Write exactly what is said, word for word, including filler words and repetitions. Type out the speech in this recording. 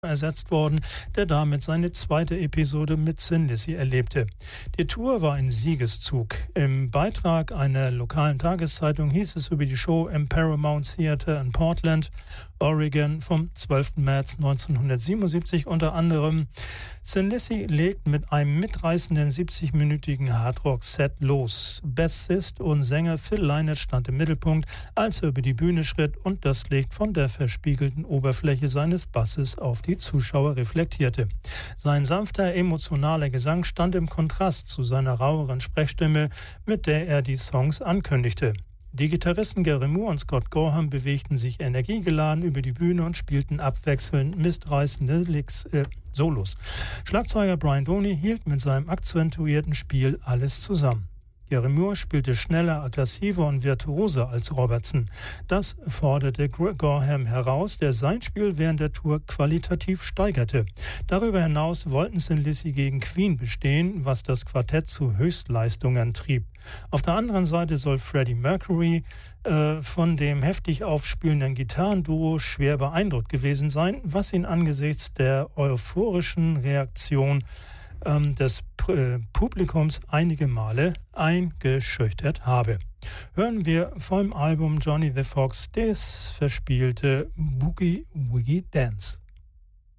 ersetzt worden, der damit seine zweite Episode mit Thin Lizzy erlebte. Die Tour war ein Siegeszug. Im Beitrag einer lokalen Tageszeitung hieß es über die Show im Paramount Theater in Portland, Oregon vom zwölften März neunzehnhundertsiebenundsiebzig unter anderem: Thin Lizzy legt mit einem mitreißenden siebzig-minütigen Hardrock-Set los. Bassist und Sänger Phil Lynott stand im Mittelpunkt, als er über die Bühne schritt und das Licht von der verspiegelten Oberfläche seines Basses auf die Zuschauer reflektierte. Sein sanfter, emotionaler Gesang stand im Kontrast zu seiner raueren Sprechstimme, mit der er die Songs ankündigte. Die Gitarristen Gary Moore und Scott Gorham bewegten sich energiegeladen über die Bühne und spielten abwechselnd mistreißende Licks, äh, Solos. Schlagzeuger Brian Doney hielt mit seinem akzentuierten Spiel alles zusammen. Gary Moore spielte schneller, aggressiver und virtuoser als Robertson. Das forderte Gorham heraus, der sein Spiel während der Tour qualitativ steigerte. Darüber hinaus wollten Thin Lizzy gegen Queen bestehen, was das Quartett zu Höchstleistungen trieb. Auf der anderen Seite soll Freddie Mercury äh, von dem heftig aufspielenden Gitarrenduo schwer beeindruckt gewesen sein, was ihn angesichts der euphorischen Reaktion ähm, des äh, Publikums einige Male eingeschüchtert habe. Hören wir vom Album Johnny the Fox das verspielte Boogie Woogie Dance.